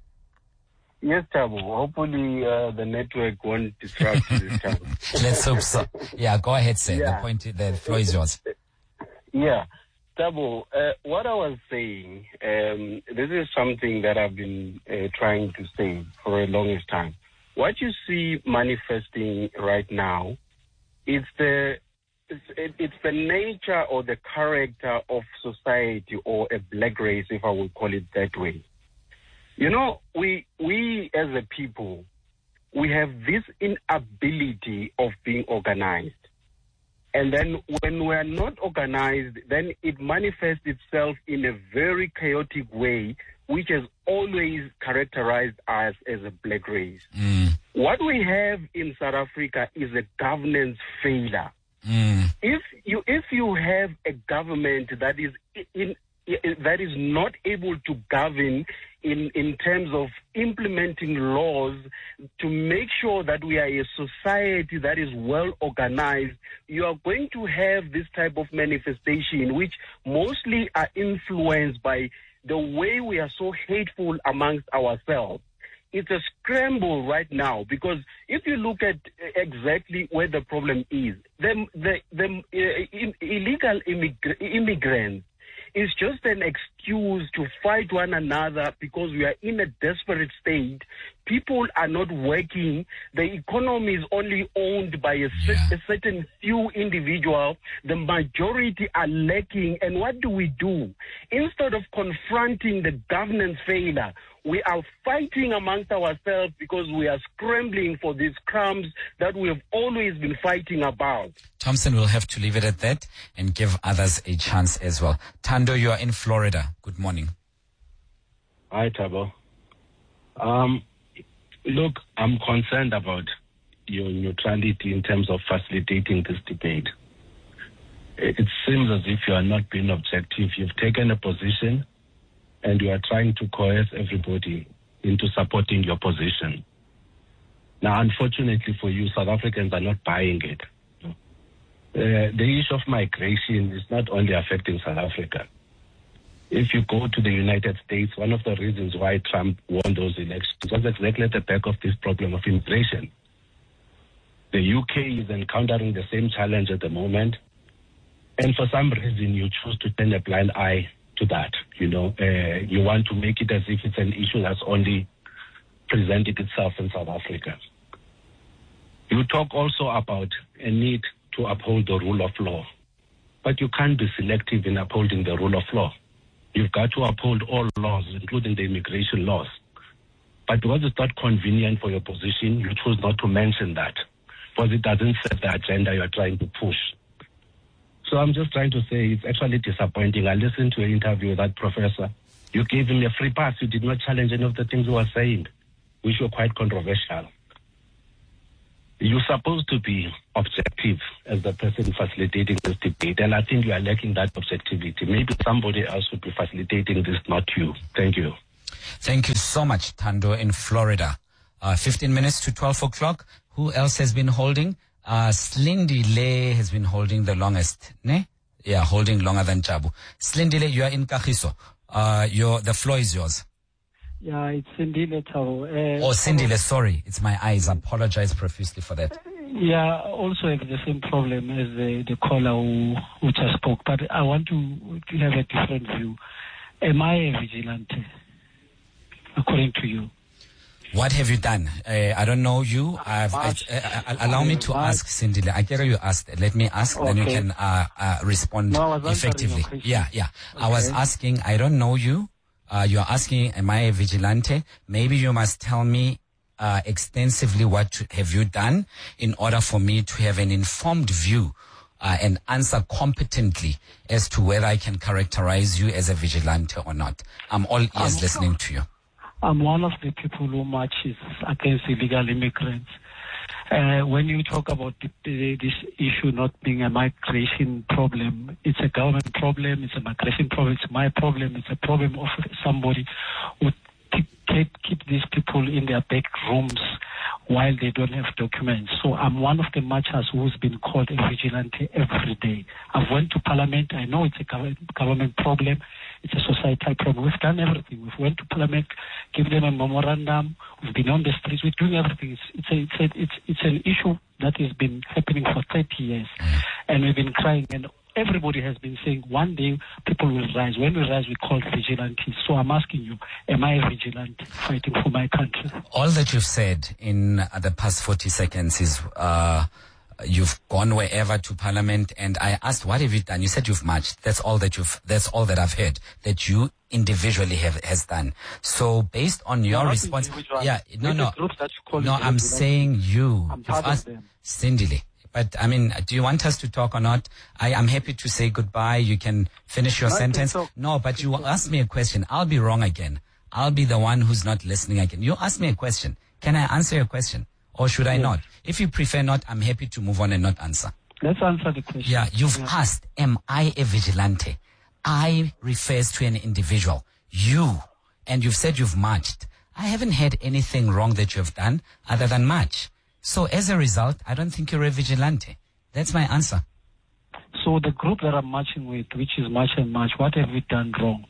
Yes, Tabu. Hopefully uh, the network won't disrupt this time.
Let's hope so. Yeah, go ahead, sir. Yeah. The point, the floor is yours.
Yeah. Tabu, uh, what I was saying, um, this is something that I've been uh, trying to say for a longest time. What you see manifesting right now is the it's, it's the nature or the character of society, or a black race, if I would call it that way. You know, we we as a people, we have this inability of being organized. And then when we are not organized, then it manifests itself in a very chaotic way, which has always characterized us as a black race. Mm. What we have in South Africa is a governance failure. Mm. If you if you have a government that is in, in that is not able to govern in, in terms of implementing laws to make sure that we are a society that is well organized, you are going to have this type of manifestation, which mostly are influenced by the way we are so hateful amongst ourselves. It's a scramble right now, because if you look at exactly where the problem is, the, the, the uh, illegal immigr- immigrants is just an excuse to fight one another because we are in a desperate state. People are not working. The economy is only owned by a, yeah. a certain few individuals. The majority are lacking. And what do we do? Instead of confronting the governance failure, we are fighting amongst ourselves because we are scrambling for these crumbs that we have always been fighting about.
Thompson, we'll have to leave it at that and give others a chance as well. Tando, you are in Florida. Good morning.
Hi, Tabo. Um, look, I'm concerned about your neutrality in terms of facilitating this debate. It seems as if you are not being objective. You've taken a position and you are trying to coerce everybody into supporting your position. Now, unfortunately for you, South Africans are not buying it. Uh, the issue of migration is not only affecting South Africa. If you go to the United States, one of the reasons why Trump won those elections was exactly at the back of this problem of immigration. The U K is encountering the same challenge at the moment, and for some reason you choose to turn a blind eye to that. You know, uh, you want to make it as if it's an issue that's only presented itself in South Africa.
You talk also about a need to uphold the rule of law. But you can't be selective in upholding the rule of law. You've got to uphold all laws, including the immigration laws. But because it's not convenient for your position, you choose not to mention that, because it doesn't set the agenda you're trying to push. So I'm just trying to say it's actually disappointing. I listened to an interview with that professor. You gave him a free pass. You did not challenge any of the things he was saying, which were quite controversial. You're supposed to be objective as the person facilitating this debate, and I think you are lacking that objectivity. Maybe somebody else would be facilitating this, not you. Thank you.
Thank you so much, Tando in Florida. Uh, fifteen minutes to twelve o'clock. Who else has been holding? Uh, Slindile has been holding the longest. Ne? Yeah, holding longer than Jabu. Slindile, you are in Kagiso. Uh, your, the floor is yours.
Yeah, it's Sindile Tabo. Uh,
oh, Sindile, sorry. It's my eyes. I apologize profusely for that.
Yeah, also have the same problem as the, the caller who, who just spoke, but I want to, to have a different view. Am I a vigilante, according to you?
What have you done? Uh, I don't know you. I've, I, uh, allow me to ask, Sindile. I get you asked. Let me ask, okay. Then you can uh, uh, respond no, effectively. Yeah, yeah. Okay. I was asking, I don't know you. Uh, you're asking, am I a vigilante? Maybe you must tell me uh, extensively what have you done in order for me to have an informed view uh, and answer competently as to whether I can characterize you as a vigilante or not. I'm all ears I'm, listening to you.
I'm one of the people who marches against illegal immigrants. Uh, when you talk about the, the, this issue not being a migration problem, it's a government problem, it's a migration problem, it's my problem, it's a problem of somebody who keep, keep these people in their back rooms while they don't have documents. So I'm one of the marchers who's been called a vigilante every day. I've went to Parliament. I know it's a government problem. It's a societal problem. We've done everything. We've went to Parliament, give them a memorandum. We've been on the streets. We're doing everything. It's it's a, it's a, it's it's an issue that has been happening for thirty years, and we've been crying. And everybody has been saying one day people will rise. When we rise, we call vigilantes. So I'm asking you, am I a vigilante fighting for my country?
All that you've said in the past forty seconds is uh, you've gone wherever to Parliament, and I asked, what have you done? You said you've marched. That's all that you've. That's all that I've heard that you individually have has done. So based on your
no,
response, yeah, no,
With
no,
no.
I'm saying you.
I'm part
asked,
of them.
Sindile. But, I mean, do you want us to talk or not? I am happy to say goodbye. You can finish your
no,
sentence.
So.
No, but you asked me a question. I'll be wrong again. I'll be the one who's not listening again. You asked me a question. Can I answer your question? Or should I yes. not? If you prefer not, I'm happy to move on and not answer.
Let's answer the question.
Yeah, you've
yeah.
asked, am I a vigilante? I refers to an individual. You. And you've said you've marched. I haven't heard anything wrong that you have done other than march. So as a result, I don't think you're a vigilante. That's my answer.
So the group that I'm marching with, which is March and March, what have we done wrong?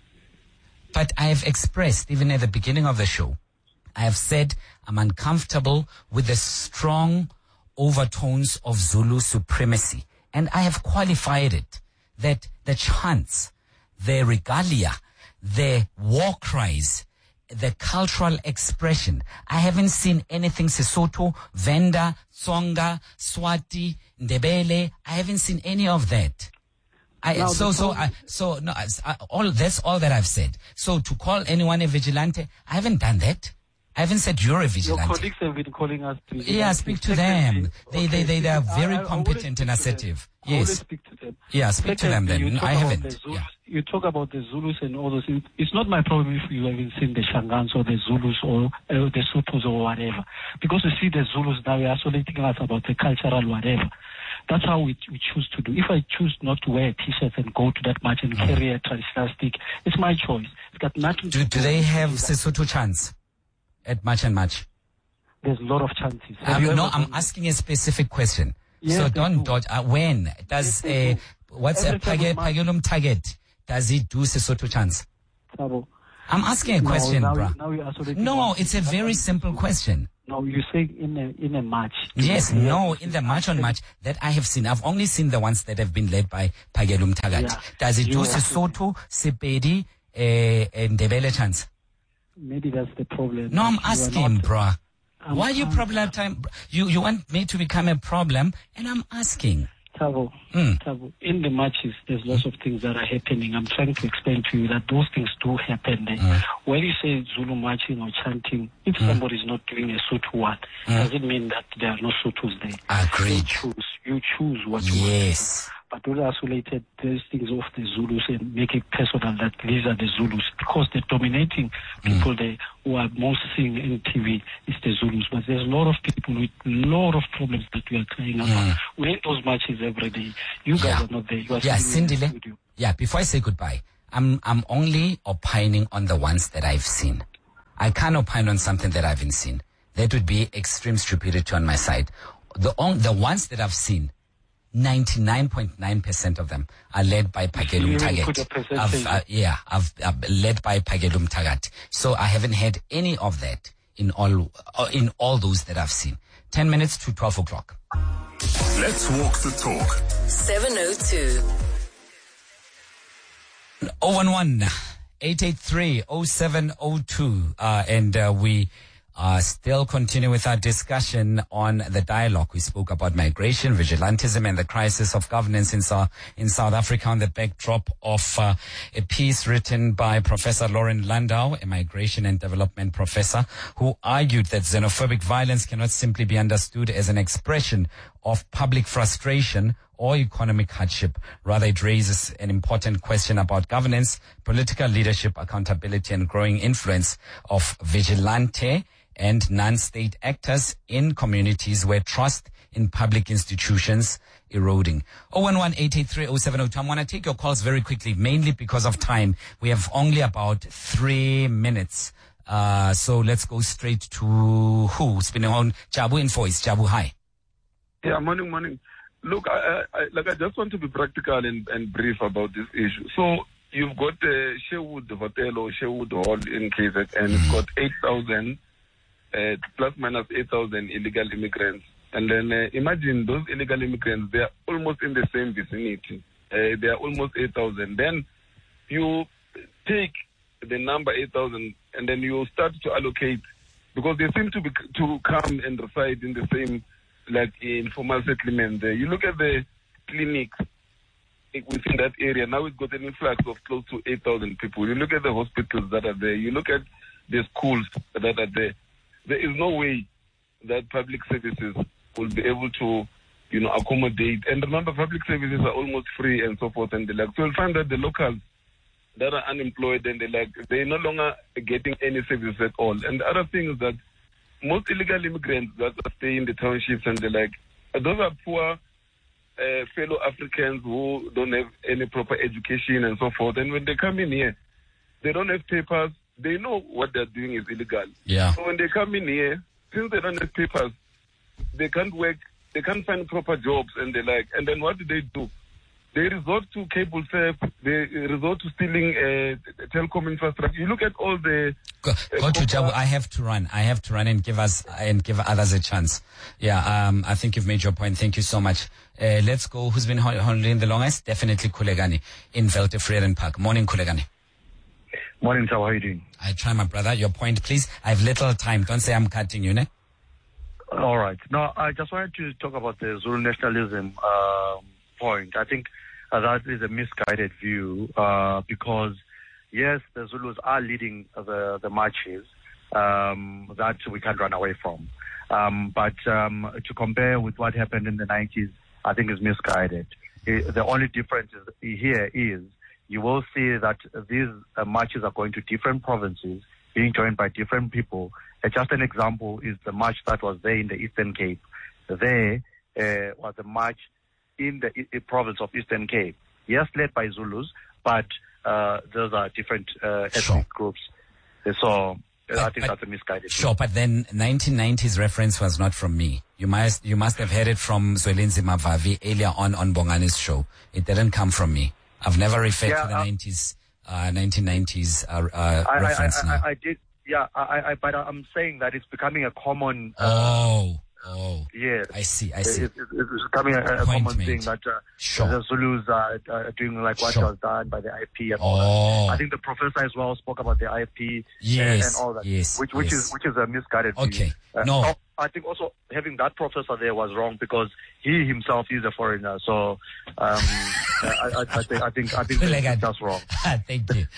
But I have expressed, even at the beginning of the show, I have said I'm uncomfortable with the strong overtones of Zulu supremacy. And I have qualified it that the chants, the regalia, the war cries, the cultural expression. I haven't seen anything Sesotho, Venda, Tsonga, Swati, Ndebele. I haven't seen any of that. I,
now
so, so, I, so, no, I, all, that's all that I've said. So to call anyone a vigilante, I haven't done that. I haven't said you're a vigilante.
Your colleagues have been calling us vigilantes.
Yeah, speak to them. They, they, they, they are very I, competent I and assertive.
Them.
Yes.
I speak to them.
Yeah, speak Secondly, to them then. No, I haven't.
Zulus,
yeah.
You talk about the Zulus and all those things. It's not my problem if you haven't seen the Shangans or the Zulus or uh, the Sothos or whatever. Because you see the Zulus now, we are isolating us about the cultural whatever. That's how we, we choose to do. If I choose not to wear a T-shirt and go to that march and mm. carry a traditional stick, it's my choice. It's got nothing
do,
to
do. Do they have Sesotho chants at March and March?
There's a lot of chances.
Um, no, I'm asking a specific question. Yes, so don't do. dodge. Uh, when does yes, a, what's Every a page, Pagelum target? Does he do Sesotho chants?
Sabo.
I'm asking a question,
no,
bro.
Now now
no, it's a very simple question.
No, you say in a, in a march.
Yes, no, in the March on March that I have seen. I've only seen the ones that have been led by Pagelum Tagat. Yeah. Does he do Sesotho, Sepedi, uh, and Ndebele chants?
Maybe that's the problem.
No, I'm asking, bro.
I'm,
Why are you
I'm,
problem time? You you want me to become a problem, and I'm asking.
Thabo,
Mm.
Thabo, in the matches, there's lots of things that are happening. I'm trying to explain to you that those things do happen there.
Mm.
When you say Zulu marching or chanting, if
Mm.
somebody's not doing a Sotho one,
Mm.
does it mean that there are no Sothos there?
Agreed.
You choose. You choose what you
Yes.
want to do. But don't isolate these things of the Zulus and make it personal that these are the Zulus, because the dominating people there who are most seeing in T V is the Zulus. But there's a lot of people with a lot of problems that we are crying about.
Mm.
We're in those matches every day. You guys
Yeah.
are not there. You are
Yeah,
sitting in the
Sindile.
studio.
Yeah, before I say goodbye, I'm I'm only opining on the ones that I've seen. I can't opine on something that I haven't seen. That would be extreme stupidity on my side. The on, the ones that I've seen, ninety-nine point nine percent of them are led by Phakelo
You even put a
Mthaget.
percentage.
I've, uh, yeah, I've, I've led by Phakelo Mthaget. So I haven't had any of that in all uh, in all those that I've seen. Ten minutes to twelve o'clock.
Let's walk the talk.
seven oh two.
oh one one, eight eight three, oh seven oh two. Uh, and uh, we uh, still continue with our discussion on the dialogue. We spoke about migration, vigilantism, and the crisis of governance in, South in South Africa on the backdrop of uh, a piece written by Professor Lauren Landau, a migration and development professor, who argued that xenophobic violence cannot simply be understood as an expression of public frustration or economic hardship. Rather, it raises an important question about governance, political leadership, accountability, and growing influence of vigilante and non-state actors in communities where trust in public institutions eroding. oh one one, eight eight three, oh seven oh two. I want to take your calls very quickly, mainly because of time. We have only about three minutes. Uh, so let's go straight to who's been on Jabu in voice. Jabu, hi.
Yeah, morning, morning. Look, I, I, like I just want to be practical and, and brief about this issue. So you've got the Sherwood Hotel or Sherwood Hall in K Z N, and it's got eight thousand, uh, plus minus eight thousand illegal immigrants. And then uh, imagine those illegal immigrants, they are almost in the same vicinity. Uh, they are almost eight thousand. Then you take the number eight thousand and then you start to allocate, because they seem to be to come and reside in the same, like informal settlement there. You look at the clinics within that area, now it's got an influx of close to eight thousand people. You look at the hospitals that are there, you look at the schools that are there. There is no way that public services will be able to, you know, accommodate. And remember, public services are almost free and so forth and the like. So you'll find that the locals that are unemployed and they like, they're no longer getting any services at all. And the other thing is that most illegal immigrants that stay in the townships and the like, those are poor uh, fellow Africans who don't have any proper education and so forth. And when they come in here, they don't have papers. They know what they're doing is illegal.
Yeah.
So when they come in here, since they don't have papers, they can't work, they can't find proper jobs and the like. And then what do they do? They resort to cable theft. They resort to stealing uh, telecom infrastructure. You look at all the...
Go, go to Jabu. I have to run. I have to run and give us and give others a chance. Yeah, um, I think you've made your point. Thank you so much. Uh, let's go. Who's been holding the longest? Definitely Kulegani in Velte Freden Park. Morning, Kulegani.
Morning, How are you doing?
I try, my brother. Your point, please. I have little time. Don't say I'm cutting you, ne?
All right. No, I just wanted to talk about the Zulu nationalism uh, point. I think uh, that is a misguided view uh, because, yes, the Zulus are leading the, the marches um, that we can't run away from. Um, but um, to compare with what happened in the nineties, I think is misguided. It, the only difference is, here is you will see that these uh, marches are going to different provinces, being joined by different people. Uh, just an example is the march that was there in the Eastern Cape. There uh, was a march in the I- province of Eastern Cape. Yes, led by Zulus, but uh, those are different uh, ethnic
Sure.
groups. Uh, So
But-
I think
but-
that's a misguided view.
Sure, but then nineteen nineties reference was not from me. You must you must have heard it from Zwelinzi Mavavi earlier on on Bongani's show. It didn't come from me. I've never referred
Yeah,
to the
uh,
nineties, uh, nineteen nineties uh, uh,
I, I,
reference
I,
now.
I, I did, yeah, I, I, but I'm saying that it's becoming a common uh,
Oh, Oh,
yes.
I see, I see.
It, it, it's becoming a, a
Point
common
made.
thing that uh,
Sure.
the Zulus are uh, doing like what
Sure.
was done by the I P and all
Oh.
that. I think the professor as well spoke about the I P
Yes,
and, and all that,
yes,
which which
yes.
is which is a misguided view.
Okay,
Uh,
no.
oh, I think also having that professor there was wrong because he himself is a foreigner. So um, I, I, I think I think I think that's just wrong.
Thank you.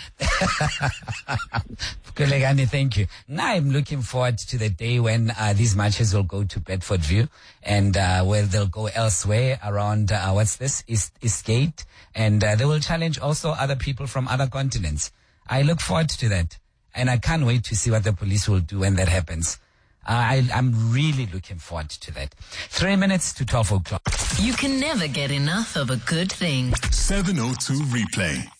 Kulegani, thank you. Now I'm looking forward to the day when uh, these matches will go to Bedford View and uh, where they'll go elsewhere around, uh, what's this, East, Eastgate, and uh, they will challenge also other people from other continents. I look forward to that. And I can't wait to see what the police will do when that happens. Uh, I, I'm really looking forward to that. Three minutes to twelve o'clock.
You can never get enough of a good thing.
seven oh two Replay.